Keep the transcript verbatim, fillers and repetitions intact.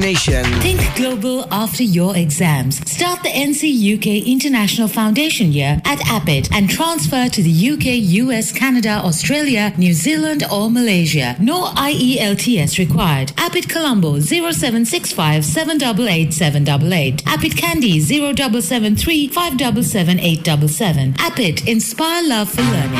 Nation. Think global after your exams. Start the N C U K International Foundation year at Appit and transfer to the U K, U S, Canada, Australia, New Zealand or Malaysia. No I E L T S required. Appit Colombo zero seven six five seven eight eight seven eight eight. Appit Kandy zero seven seven three five seven seven eight seven seven. Appit, inspire love for learning.